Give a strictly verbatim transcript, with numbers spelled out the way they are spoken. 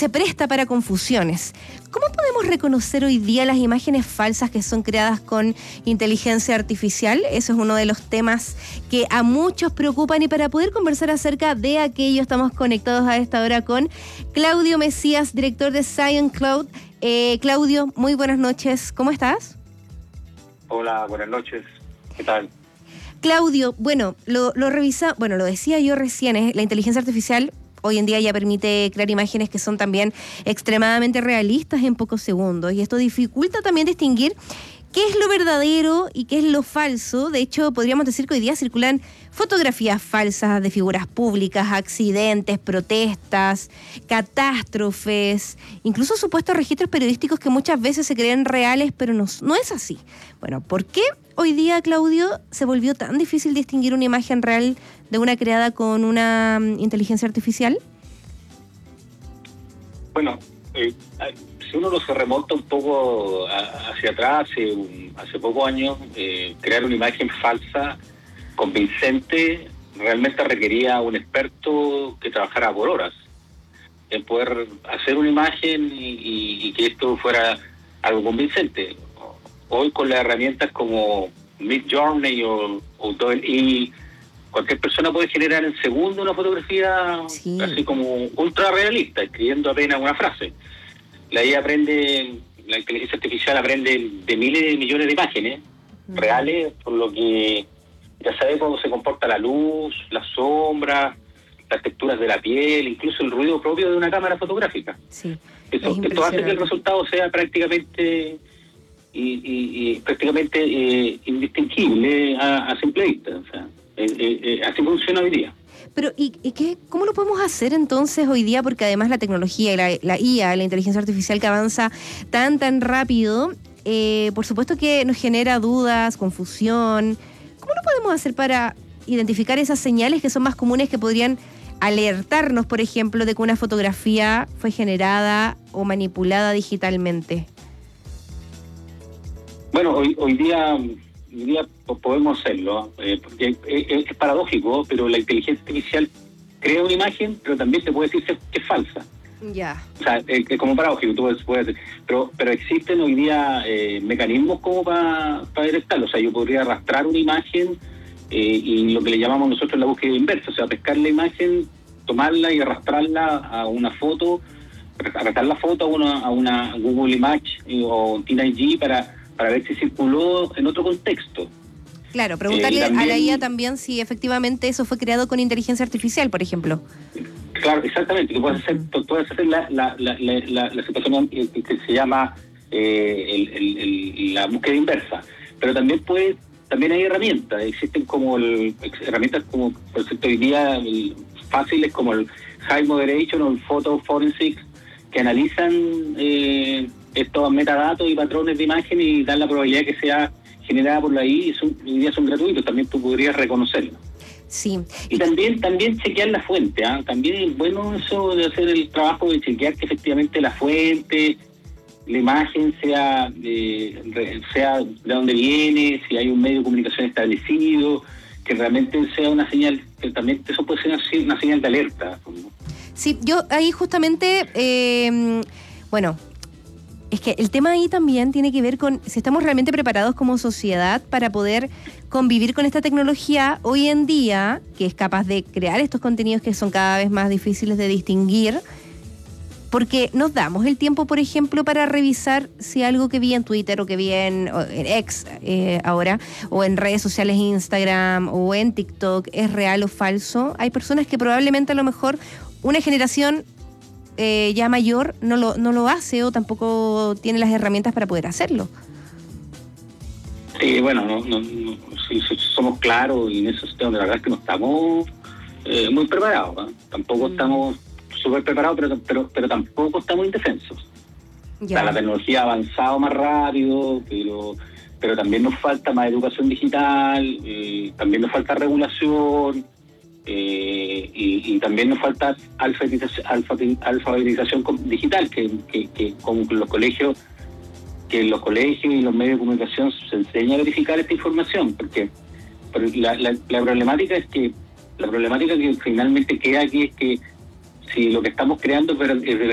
se presta para confusiones. ¿Cómo podemos reconocer hoy día las imágenes falsas que son creadas con inteligencia artificial? Eso es uno de los temas que a muchos preocupan, y para poder conversar acerca de aquello estamos conectados a esta hora con Claudio Mesías, director de ScienceCloud. Eh, Claudio, muy buenas noches. ¿Cómo estás? Hola, buenas noches. ¿Qué tal? Claudio, bueno, lo, lo revisa, bueno, lo decía yo recién, ¿eh? La inteligencia artificial hoy en día ya permite crear imágenes que son también extremadamente realistas en pocos segundos, y esto dificulta también distinguir qué es lo verdadero y qué es lo falso. De hecho, podríamos decir que hoy día circulan fotografías falsas de figuras públicas, accidentes, protestas, catástrofes, incluso supuestos registros periodísticos que muchas veces se creen reales, pero no, no es así. Bueno, ¿por qué hoy día, Claudio, se volvió tan difícil distinguir una imagen real de una creada con una um, inteligencia artificial? Bueno, eh, si uno se remonta un poco a, hacia atrás, hace, un, hace pocos años, eh, crear una imagen falsa, convincente, realmente requería un experto que trabajara por horas en poder hacer una imagen y, y, y que esto fuera algo convincente. Hoy, con las herramientas como Midjourney o, o DALL-E, cualquier persona puede generar en segundo una fotografía, sí, así como ultra realista, escribiendo apenas una frase. La I A aprende, la inteligencia artificial aprende de miles de millones de imágenes uh-huh. reales, por lo que ya sabe cómo se comporta la luz, las sombras, las texturas de la piel, incluso el ruido propio de una cámara fotográfica. Sí, Eso, esto hace que el resultado sea prácticamente y, y, y prácticamente eh, indistinguible a, a simple vista. O sea, eh, eh, así funciona hoy día. Pero, ¿y, y qué, cómo lo podemos hacer entonces hoy día? Porque además la tecnología y la, la I A, la inteligencia artificial que avanza tan, tan rápido, eh, por supuesto que nos genera dudas, confusión. ¿Cómo lo podemos hacer para identificar esas señales que son más comunes, que podrían alertarnos, por ejemplo, de que una fotografía fue generada o manipulada digitalmente? Bueno, hoy, hoy día... Hoy día podemos hacerlo, eh, porque es, es paradójico, pero la inteligencia artificial crea una imagen, pero también te puede decir que es falsa. Ya. Yeah. O sea, es, es como paradójico, tú puedes, puedes, pero pero existen hoy día eh, mecanismos como para para detectarlo. O sea, yo podría arrastrar una imagen eh, y lo que le llamamos nosotros la búsqueda inversa, o sea, pescar la imagen, tomarla y arrastrarla a una foto, arrastrar la foto a una, a una Google Image eh, o Tina G para para ver si circuló en otro contexto. Claro, preguntarle eh, también, a la I A también si efectivamente eso fue creado con inteligencia artificial, por ejemplo. Claro, exactamente, que puedes hacer, puedes hacer la, la, la, la, la situación que, que se llama eh, el, el, el, la búsqueda inversa, pero también puede, también hay herramientas, existen como el, herramientas como, por ejemplo, hoy día el, fáciles como el High Moderation o el Photo Forensics, que analizan eh, estos metadatos y patrones de imagen y dan la probabilidad de que sea generada por la I A, y son, hoy día son gratuitos, también tú podrías reconocerlo. Sí. Y también también chequear la fuente, ¿eh? También es bueno eso de hacer el trabajo de chequear que efectivamente la fuente, la imagen sea, eh, sea de dónde viene, si hay un medio de comunicación establecido, que realmente sea una señal, que también eso puede ser una, una señal de alerta. Sí, yo ahí justamente, eh, bueno... Es que el tema ahí también tiene que ver con si estamos realmente preparados como sociedad para poder convivir con esta tecnología hoy en día, que es capaz de crear estos contenidos que son cada vez más difíciles de distinguir, porque nos damos el tiempo, por ejemplo, para revisar si algo que vi en Twitter o que vi en, en X eh, ahora, o en redes sociales, Instagram o en TikTok, es real o falso. Hay personas que probablemente a lo mejor una generación Eh, ya mayor no lo no lo hace o tampoco tiene las herramientas para poder hacerlo. Sí, bueno, no, no, no sí, somos claros y en eso la verdad es que no estamos eh, muy preparados, ¿eh? Tampoco mm. estamos súper preparados, pero, pero pero tampoco estamos indefensos. Ya. O sea, la tecnología ha avanzado más rápido, pero pero también nos falta más educación digital, eh, también nos falta regulación. Eh, y, y también nos falta alfabetización, alfabetización digital, que, que, que como los colegios que en los colegios y los medios de comunicación se enseña a verificar esta información, porque, porque la, la, la problemática es que la problemática que finalmente queda aquí es que si lo que estamos creando es de